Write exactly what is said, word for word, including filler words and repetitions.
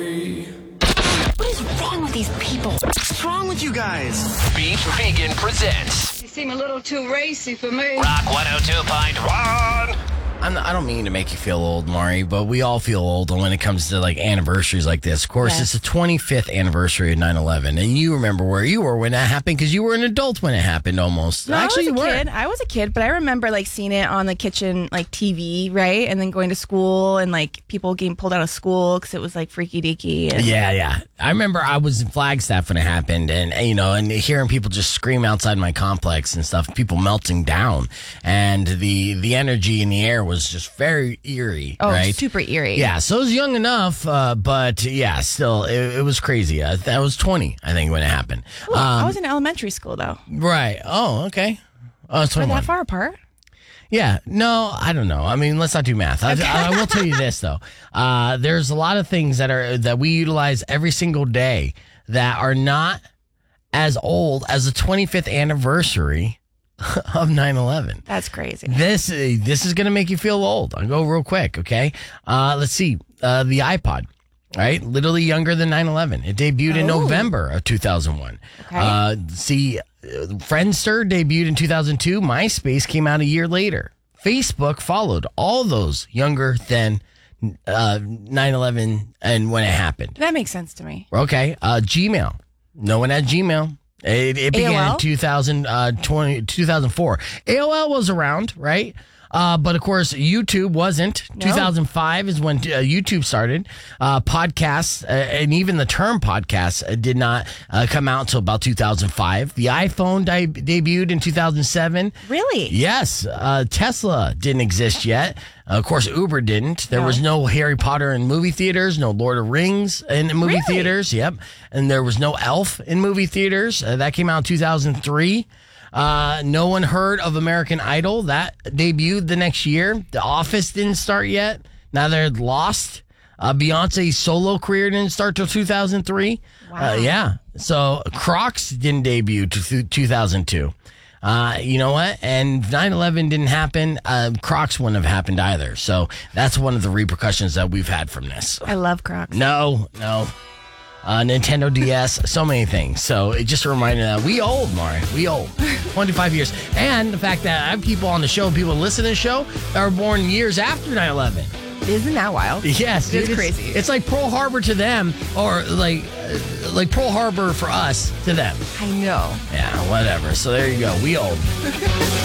What is wrong with these people? What's wrong with you guys? Beef Vegan presents You seem a little too racy for me. Rock one oh two point one. I'm, I don't mean to make you feel old, Mari, but we all feel old when it comes to like anniversaries like this. Of course, Yes. it's the twenty-fifth anniversary of nine eleven, and you remember where you were when that happened because you were an adult when it happened almost. No, Actually, I was you a weren't. kid. I was a kid, but I remember like seeing it on the kitchen like T V, right? And then going to school and like people getting pulled out of school because it was like freaky deaky. And Yeah, yeah. I remember I was in Flagstaff when it happened, and you know, and hearing people just scream outside my complex and stuff, people melting down, and the the energy in the air was just very eerie. oh, right? super eerie. Yeah, so I was young enough, uh, but yeah, still, it, it was crazy. I, I was twenty, I think, when it happened. Well, I Um, was in elementary school though. right. Oh, okay. Oh, it's We're twenty-one. that far apart. Yeah, no, I don't know. I mean, let's not do math. I, I, I will tell you this though. Uh, there's a lot of things that are that we utilize every single day that are not as old as the twenty-fifth anniversary of nine eleven. That's crazy. This uh, this is gonna make you feel old. I'll go real quick, okay? Uh, let's see. Uh, the iPod. Right, literally younger than nine eleven. It debuted in Oh. November of two thousand one. Okay. Uh, see, uh, Friendster debuted in two thousand two. MySpace came out a year later. Facebook followed. All those younger than uh, nine eleven and when it happened. That makes sense to me. Okay, uh, Gmail. No one had Gmail. It, it began A O L? in two thousand, uh, twenty, two thousand four. A O L was around, right? Uh, but of course, YouTube wasn't. No. two thousand five is when uh, YouTube started. Uh, podcasts, uh, and even the term podcast uh, did not uh, come out until about two thousand five. The iPhone de- debuted in two thousand seven. Really? Yes. Uh, Tesla didn't exist yet. Uh, of course, Uber didn't. There No. was no Harry Potter in movie theaters, no Lord of Rings in movie Really? theaters. Yep. And there was no Elf in movie theaters. Uh, that came out in two thousand three. Uh, no one heard of American Idol. That debuted the next year. The Office didn't start yet. Now they're Lost. Uh, Beyonce's solo career didn't start till two thousand three. Wow. Uh, yeah. So Crocs didn't debut to two thousand two. Uh, you know what? And nine eleven didn't happen. Uh, Crocs wouldn't have happened either. So that's one of the repercussions that we've had from this. I love Crocs. No, no. Uh, Nintendo D S, so many things. So it just a reminder that we old, Mari. We old. twenty-five years. And the fact that I have people on the show, people listen to the show, that were born years after nine eleven. Isn't that wild? Yes. It's dude, crazy. It's like Pearl Harbor to them, or like uh, like Pearl Harbor for us to them. I know. Yeah, whatever. So there you go. We old.